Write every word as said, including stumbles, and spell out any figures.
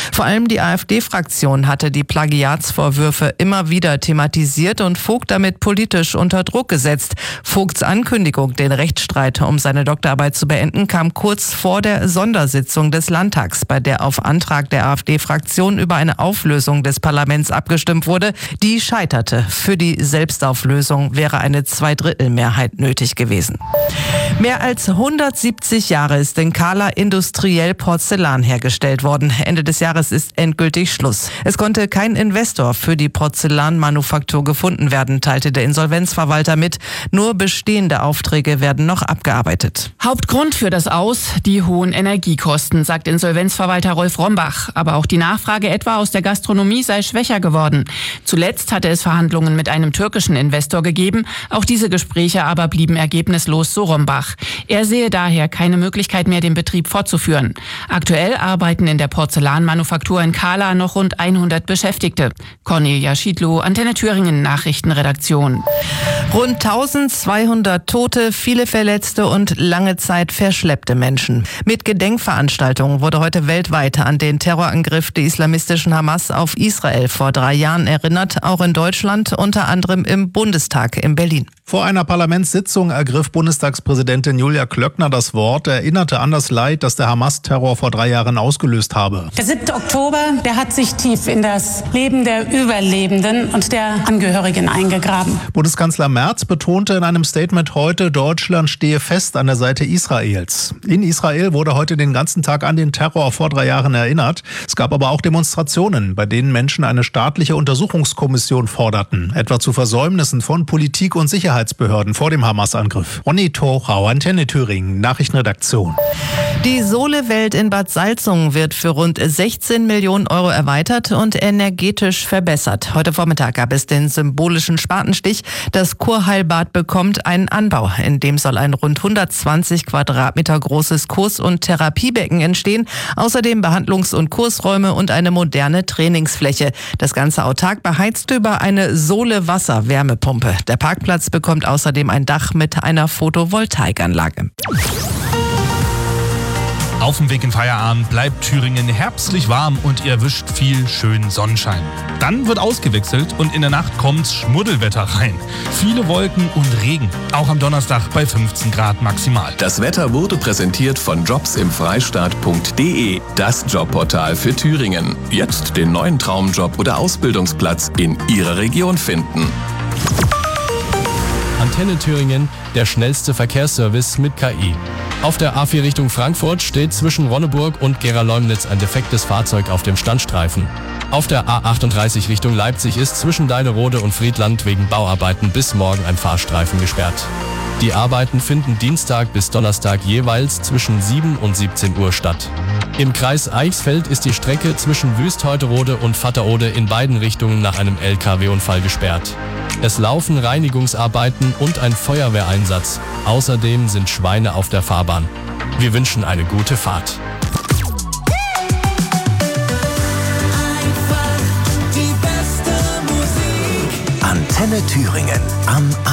Vor allem die AfD-Fraktion hatte die Plagiatsvorwürfe immer wieder thematisiert und Vogt damit politisch unter Druck gesetzt. Vogts Ankündigung, den Rechtsstreit um seine Doktorarbeit zu beenden, kam kurz vor der Sondersitzung des Landtags, bei der auf Antrag der AfD-Fraktion über eine Auflösung des Parlaments abgestimmt wurde. Die scheiterte. Für die Selbstauflösung wäre eine Zweidrittelmehrheit nötig gewesen. Mehr als hundertsiebzig Jahre ist in Kala industriell Porzellan hergestellt worden. Ende des Jahres ist endgültig Schluss. Es konnte kein Investor für die Porzellanmanufaktur gefunden werden, teilte der Insolvenzverwalter mit. Nur bestehende Aufträge werden noch abgearbeitet. Hauptgrund für das Aus, die hohen Energiekosten, sagt Insolvenzverwalter Rolf Rombach. Aber auch die Nachfrage etwa aus der Gastronomie sei schwächer geworden. Zuletzt hatte es Verhandlungen mit einem türkischen Investor gegeben. Auch diese Gespräche aber blieben ergebnislos, so Rombach. Er sehe daher keine Möglichkeit mehr, den Betrieb fortzuführen. Aktuell arbeiten in der Porzellanmanufaktur in Kala noch rund hundert Beschäftigte. Cornelia Schiedlow, Antenne Thüringen, Nachrichtenredaktion. Rund tausendzweihundert Tote, viele Verletzte und lange Zeit verschleppte Menschen. Mit Gedenkveranstaltungen wurde heute weltweit an den Terrorangriff der islamistischen Hamas auf Israel vor drei Jahren erinnert, auch in Deutschland, unter anderem im Bundestag in Berlin. Vor einer Parlamentssitzung ergriff Bundestagspräsidentin Julia Klöckner das Wort, erinnerte an das Leid, das der Hamas-Terror vor drei Jahren ausgelöst habe. Der siebte Oktober, der hat sich tief in das Leben der Überlebenden und der Angehörigen eingegraben. Bundeskanzler Merz betonte in einem Statement heute, Deutschland stehe fest an der Seite Israels. In Israel wurde heute den ganzen Tag an den Terror vor drei Jahren erinnert. Es gab aber auch Demonstrationen, bei denen Menschen eine staatliche Untersuchungskommission forderten, etwa zu Versäumnissen von Politik und Sicherheitsbehörden vor dem Hamas-Angriff. Ronny Torau, Antenne Thüringen, Nachrichtenredaktion. Die Solewelt in Bad Salzungen wird für rund sechzehn Millionen Euro erweitert und energetisch verbessert. Heute Vormittag gab es den symbolischen Spatenstich. Das Kurheilbad bekommt einen Anbau. In dem soll ein rund hundertzwanzig Quadratmeter großes Kurs- und Therapiebecken entstehen. Außerdem Behandlungs- und Kursräume und eine moderne Trainingsfläche. Das Ganze autark beheizt über eine Sole-Wasser-Wärmepumpe. Der Parkplatz bekommt außerdem ein Dach mit einer Photovoltaikanlage. Auf dem Weg in Feierabend bleibt Thüringen herbstlich warm und ihr erwischt viel schönen Sonnenschein. Dann wird ausgewechselt und in der Nacht kommt's Schmuddelwetter rein. Viele Wolken und Regen, auch am Donnerstag bei fünfzehn Grad maximal. Das Wetter wurde präsentiert von jobs im freistaat punkt de, das Jobportal für Thüringen. Jetzt den neuen Traumjob oder Ausbildungsplatz in Ihrer Region finden. Antenne Thüringen, der schnellste Verkehrsservice mit K I. Auf der A vier Richtung Frankfurt steht zwischen Ronneburg und Gera-Leumnitz ein defektes Fahrzeug auf dem Standstreifen. Auf der A achtunddreißig Richtung Leipzig ist zwischen Deilerode und Friedland wegen Bauarbeiten bis morgen ein Fahrstreifen gesperrt. Die Arbeiten finden Dienstag bis Donnerstag jeweils zwischen sieben und siebzehn Uhr statt. Im Kreis Eichsfeld ist die Strecke zwischen Wüstheuterode und Vatterode in beiden Richtungen nach einem L K W-Unfall gesperrt. Es laufen Reinigungsarbeiten und ein Feuerwehreinsatz. Außerdem sind Schweine auf der Fahrbahn. Wir wünschen eine gute Fahrt. Antenne Thüringen am